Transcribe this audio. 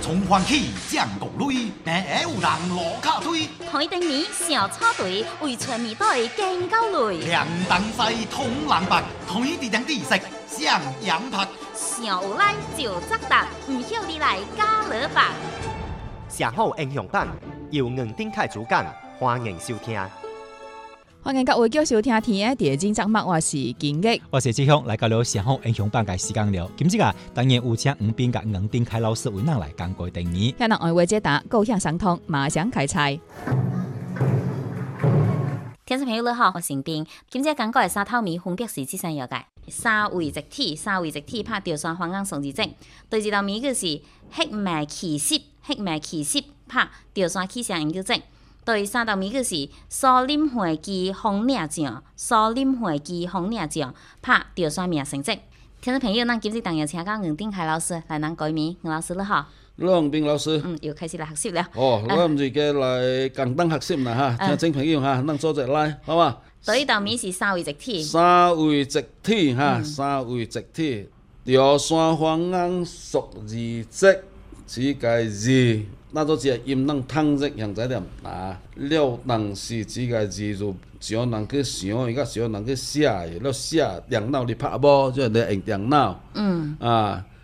從歡喜將國類，哪有人落卡推？ 台頂面小草隊為全面隊競交累， 亮燈西通藍白，台地頂地色上羊拍。 上有來就責答，唔曉你來加勒吧。 上好英雄版由吳丁凱主講，歡迎收聽。 歡迎各位繼續收聽天嘅第二集節目，我是金玉， 我是志雄，來到了上好英雄版嘅時間了。今次啊，當然有請吳斌甲吳丁凱老師為咱來講過定義。 向人愛話解答，高向相通，馬上開菜。 聽眾朋友你好，我是斌。今次講過嘅三套米分別是這三樣嘅：三位一體拍吊山花硬雙字跡。第二道米嘅是黑麥奇濕拍吊山氣象研究證。第三道米嘅是蘇林會記紅領獎拍吊山名成績。聽眾朋友，咱今次當然請到吳丁凱老師來咱改名。吳老師你好。 吳斌老師， 又開始來學習了。 我唔是嘅來簡單學習啦嚇，聽眾朋友嚇，咱做隻來，好嘛？ 第一道米是三位一體， 三位一體嚇，三位一體，吊山花硬屬字跡，只個字，那做只音能通則向在點啊？了當是只個字就少人去想，而家少人去寫，了寫電腦你拍無，即係你用電腦。啊。